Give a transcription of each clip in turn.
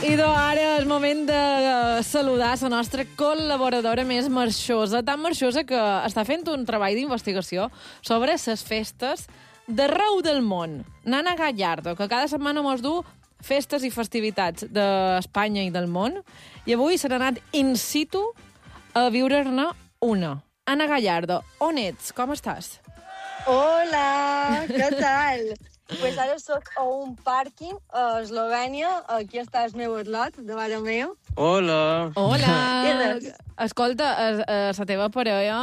Idò, ara és moment de saludar la nostra col·laboradora més marxosa, tan marxosa que està fent un treball d'investigació sobre les festes d'arreu del món. Nana Gallardo, que cada setmana mos du festes i festivitats d'Espanya i del món, i avui se n'ha anat in situ a viure-ne una. Anna Gallardo, on ets? Com estàs? Hola, què tal? Pues ara soc a un pàrquing a Eslovènia. Aquí està el meu atlot, davant meu. Hola. Hola. I res. Escolta, la teva parella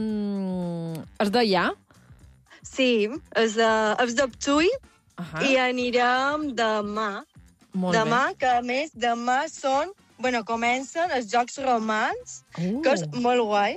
és d'allà? Sí, és de Ptui i anirem demà. Molt demà, bé. que a més demà comencen els Jocs Romans, que és molt guai.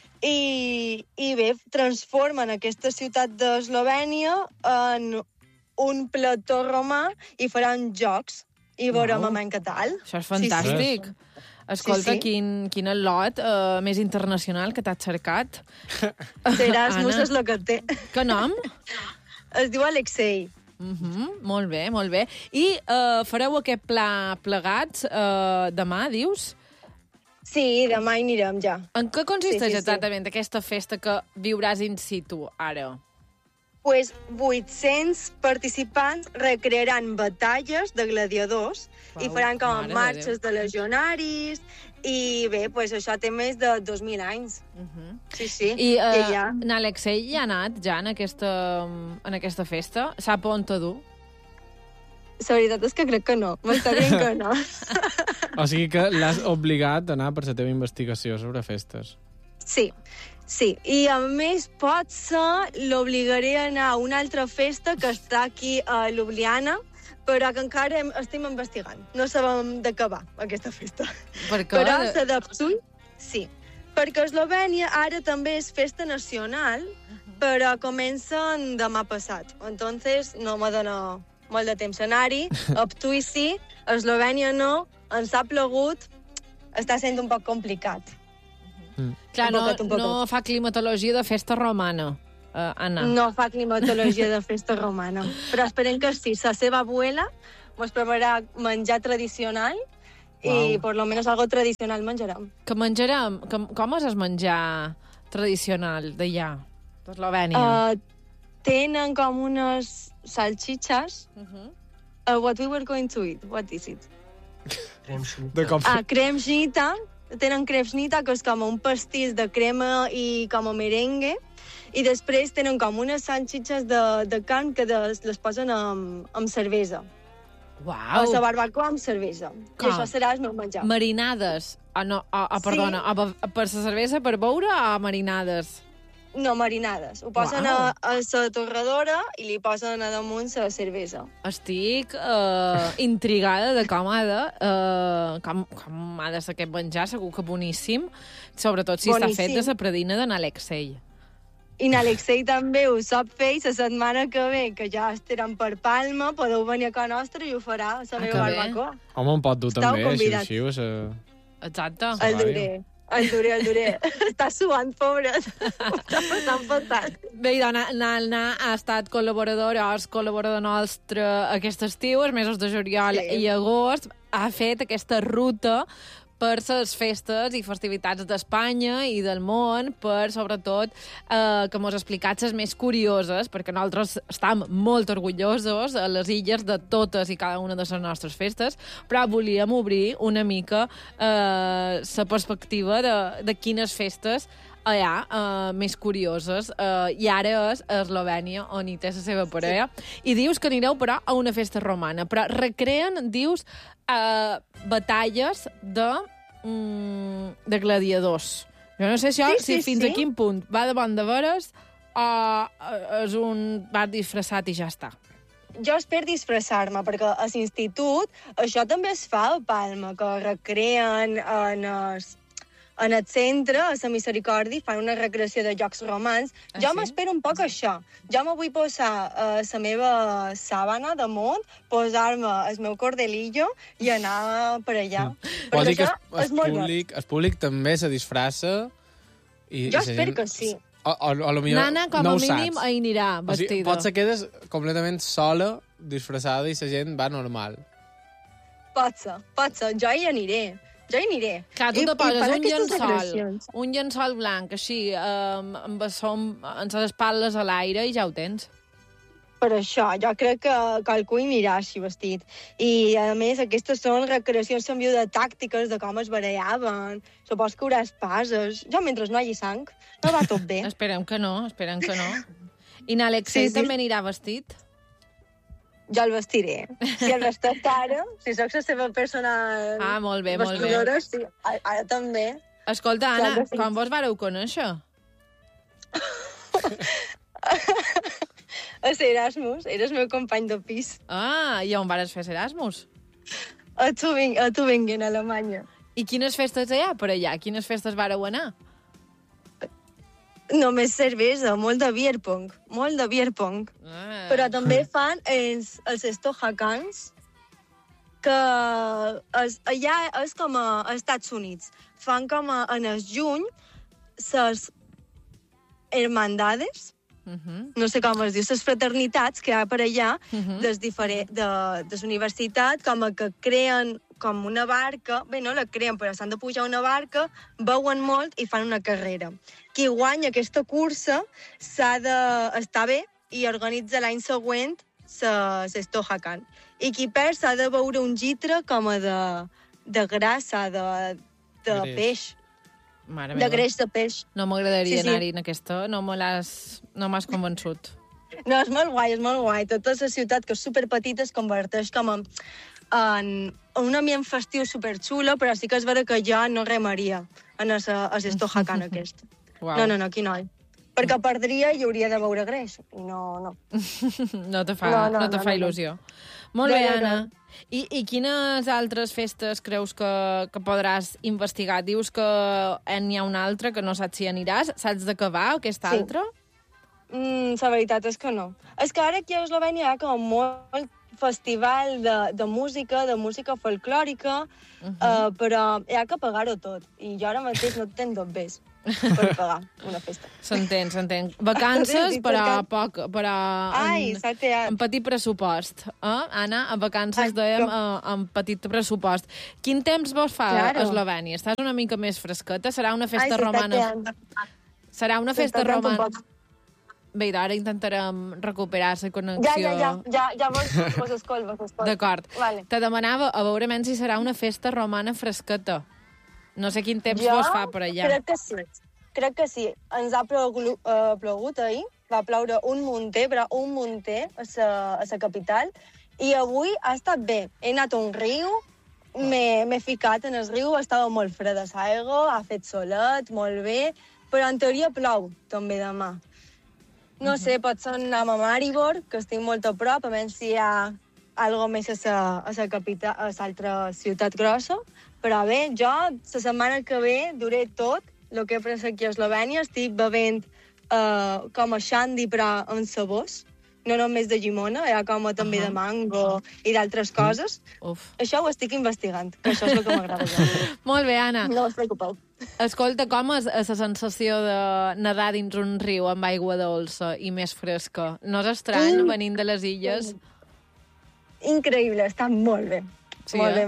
I bé, transformen aquesta ciutat d'Eslovènia en un plató romà i faran jocs. I veurem què tal. Això és fantàstic. Sí. Escolta, Sí. Quin al·lot més internacional que t'has cercat. Erasmus Anna. és el que té. Que nom? Es diu Alexei. Molt bé, molt bé. I fareu aquest pla plegats demà, dius? Sí, demà hi anirem ja. En què consisteix Sí. exactament aquesta festa que viuràs in situ ara? Pues 800 participants recrearan batalles de gladiadors i faran com mare de marxes de legionaris i bé, pues això té més de 2.000 anys. Sí. I ja. n'Alexei hi ha anat ja en aquesta festa? Sap on te du? La veritat és que crec que no. M'està dient que no. O sigui que l'has obligat a anar per la teva investigació sobre festes. Sí. I a més potser l'obligaré a anar a una altra festa que està aquí a Ljubljana, però que encara estem investigant. No sabem de què va aquesta festa. Per què? Però la de Ptui, sí. Perquè Eslovènia ara també és festa nacional, però comencen demà passat. Entonces no me dona molt de temps anar-hi. A Ptui sí, a Eslovènia no, ens ha plogut, està sent un poc complicat. Clar, Un poquet. no fa climatologia de festa romana, Anna. No fa climatologia de festa romana. Però esperem que sí. La seva abuela ens prepararà menjar tradicional i per lo menos algo tradicional menjarem. Que menjarem? Com és el menjar tradicional d'allà, d'Eslovènia? Tenen com unes salchichas. What we were going to eat. What is it? De cop. Kremšnita. Tenen kremšnita, que és com un pastís de crema i com a merengue. I després tenen com unes salchichas de carn que les posen amb cervesa. Uau! A la barbacoa amb cervesa. Com? I això serà el meu menjar. Marinades. Perdona, per la cervesa, per beure o marinades? No, marinades. Ho posen Uau. a la torradora i li posen a damunt la cervesa. Estic intrigada de com ha de ser aquest menjar, segur que boníssim, sobretot si està fet de la predina d'en Alexei. I n'Alexei també ho sap fer i la setmana que ve, que ja estarem per Palma, podeu venir a casa nostra i ho farà a la meva barbacoa. Home, em pot dur Estau també, convidats. així. Exacte. El duré. Està suant, pobret. Està passant. Bé, doncs, Anna ha estat col·laborador nostre aquest estiu, els mesos de juliol i agost. Ha fet aquesta ruta per les festes i festivitats d'Espanya i del món, per, sobretot, que mos explicat les més curioses, perquè nosaltres estem molt orgullosos a les illes de totes i cada una de les nostres festes, però volíem obrir una mica la perspectiva de quines festes allà més curioses, i ara és a Eslovènia, on hi té la seva parella. I dius que anireu, però, a una festa romana. Però recreen, dius, batalles de gladiadors. Jo no sé si fins a quin punt va davant de veres o és un bar disfressat i ja està. Jo espero disfressar-me, perquè a l'institut això també es fa a Palma, que recreen en el centre, a la Misericòrdia, fan una recreació de jocs romans. Jo m'espero un poc això. Jo me vull posar la meva sàbana damunt, posar-me el meu cordelillo i anar per allà. Vol dir que el públic també se disfressa? Jo espero que sí. O millor Nana, com no a ho mínim, saps. anirà O sigui, vestida. potser quedes completament sola, disfressada, i la gent va normal. Pot ser. Jo hi aniré. Clar, tu te poses un llençol llençol blanc, així, amb les espatlles a l'aire i ja ho tens. Per això, jo crec que qualcú hi anirà així vestit. I, a més, aquestes són recreacions també de tàctiques, de com es barallaven. Supos que hi haurà espases. Jo, mentre no hi hagi sang, no va tot bé. Esperem que no. I n'Alexei també anirà vestit? Jo el vestiré. Si el vestit ara, si sóc la seva personal... Molt bé. Vestidora, sí, ara també. Escolta, Anna, quan vos vareu conèixer? A Erasmus, eres meu company de pis. I on vares fer Erasmus? A Tübingen, a Alemanya. I quines festes hi ha per allà? Quines festes vareu anar? Només cervesa, molt de beer pong. Però també fan els Stohakans, que allà és com als Estats Units. Fan com en el juny les hermandades, no sé com es diu, les fraternitats que hi ha per allà, de la universitat, com que creen com una barca, bé, no la creen, però s'han de pujar a una barca, beuen molt i fan una carrera. Qui guanya aquesta cursa s'ha d'estar bé i organitza l'any següent l'Stohakan. I qui perd s'ha de beure un litre com a de grassa, de peix. Mare meva. De greix de peix. No m'agradaria anar-hi en aquesta, no m'has convençut. No, és molt guai. Tota la ciutat, que és superpetita, es converteix com en un ambient festiu superxulo, però sí que és vera que jo no remaria en l'Stohakan aquest. Wow. No, aquí no. Perquè perdria i hauria de beure greix. I no. No te fa il·lusió. Molt bé, Anna. I quines altres festes creus que podràs investigar? Dius que n'hi ha una altra, que no saps si aniràs. Saps de què va, aquesta altra? La veritat és que no. És que ara aquí a Eslovènia hi ha com molt festival de música folclòrica, però hi ha que pagar-ho tot. I jo ara mateix no tinc dos bes per pagar una festa. S'entén. Vacances, però poc, amb petit pressupost. Anna, a vacances dèiem amb petit pressupost. Quin temps vos fa a Eslovènia? Estàs una mica més fresqueta? Serà una festa romana? Serà una festa romana? Bé, ara intentarem recuperar la connexió. Ja vos escolto. D'acord. Vale. Te demanava a veure menys si serà una festa romana fresqueta. No sé quin temps vos fa per allà. Crec que sí. Ens ha plogut ahir. Va ploure un munter a la capital. I avui ha estat bé. He anat a un riu, m'he ficat en el riu, estava molt freda l'aigua, ha fet solet, molt bé, però en teoria plou també demà. No sé, potser anem a Maribor, que estic molt a prop, a veure si hi ha alguna més a la capital, a l'altra ciutat grossa. Però bé, jo, la setmana que ve, duré tot el que he pres aquí a Eslovènia. Estic bevent com a xandi, però amb sabors. No només de llimona, hi ha com també de mango i d'altres coses. Això ho estic investigant, que això és el que m'agrada. Molt bé, Anna. No us preocupeu. Escolta, com és la sensació de nedar dins un riu amb aigua dolça i més fresca? No és estrany venint de les illes? Increïble, està molt bé. Sí, molt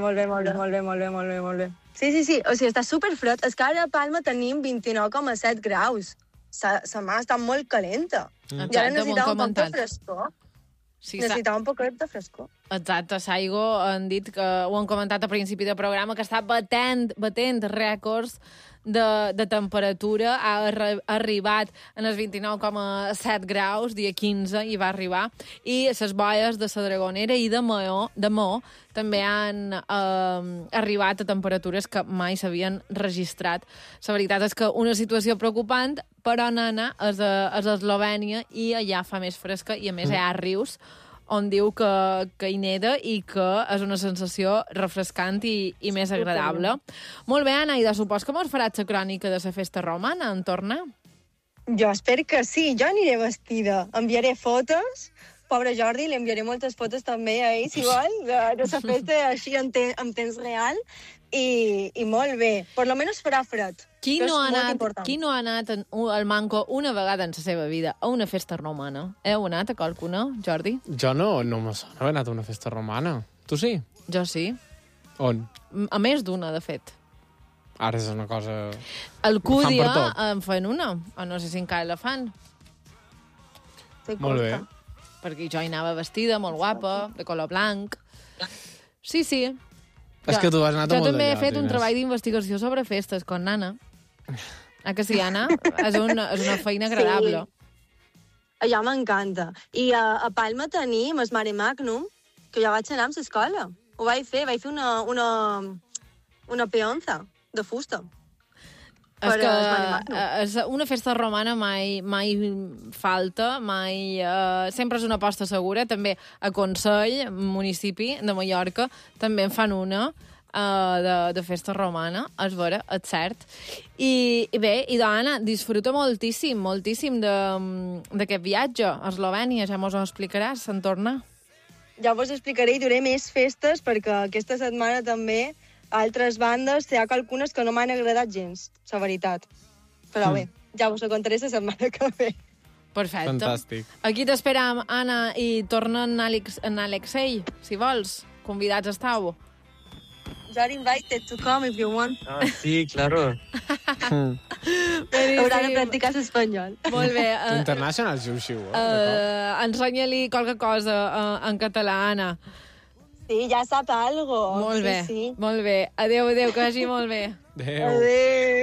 bé. Sí. O sigui, està superfred. És que ara a Palma tenim 29,7 graus. La mà està molt calenta. I ara necessitava un poc de frescor. Necessitava un poc de frescor. Exacte, Saigo han dit que ho han comentat a principi de programa, que està batent rècords de temperatura. Ha arribat en els 29,7 graus, dia 15 hi va arribar, i les boies de la Dragonera i de Maó també han arribat a temperatures que mai s'havien registrat. La veritat és que una situació preocupant, però nana, és a Eslovènia i allà fa més fresca i a més hi ha rius on diu que hi neda i que és una sensació refrescant i més agradable. Molt bé, Anna, i de supòs que mos faràs la crònica de la festa romana en tornar? Jo espero que sí, jo aniré vestida. Enviaré fotos. Pobre Jordi, li enviaré moltes fotos també a ell, si vol, de la festa així en temps real. I molt bé. Per lo menos farà fred. Qui no ha anat al Manco una vegada en la seva vida a una festa romana? Heu anat a qualcuna, Jordi? Jo no me sona haver anat a una festa romana. Tu sí? Jo sí. On? A més d'una, de fet. Ara és una cosa... Al Cúdia per tot. en fan una, o no sé si encara la fan, Molt bé. perquè jo hi anava vestida, molt guapa, de color blanc. Sí, sí. És que tu has anat a Jo molt també he d'allà, fet un Inés. treball d'investigació sobre festes, con Nana. Que sí, Anna? És una feina agradable. Allò m'encanta. I a Palma tenim el Mare Magnum, que jo vaig anar amb l'escola. Ho vaig fer una peonza de fusta. És Per que el Mare Magnum. és una festa romana mai falta, sempre és una aposta segura. També a Consell, municipi de Mallorca, també en fan una de festa romana, és vera, és cert. I bé, i Anna, disfruta moltíssim d'aquest viatge a Eslovènia, ja mos ho explicaràs, se'n torna. Ja vos explicaré i duré més festes, perquè aquesta setmana també a altres bandes hi ha algunes que no m'han agradat gens, la veritat. Però bé, ja vos ho contaré la setmana que ve. Perfecte. Fantàstic. Aquí t'esperam, Anna, i torna en Alexei, si vols. Convidats estàu. You're invited to come if you want. Ah, sí, claro. Haurà de practicar l'espanyol. Molt bé. International Xiu-Xiu. Ensenya-li qualque cosa en català, Anna. Sí, ja sap algo. Molt bé, Sí. molt bé. Adéu, que vagi molt bé. Adéu. Adéu.